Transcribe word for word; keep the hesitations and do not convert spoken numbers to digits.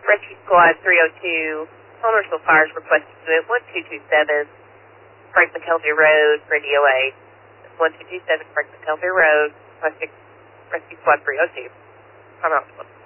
Rescue Squad three oh two, Homersville Fires requesting unit one two two seven, Frank McKelvey Road, Radio A. one two two seven, Frank McKelvey Road, requesting Rescue Squad three oh two. I'm out.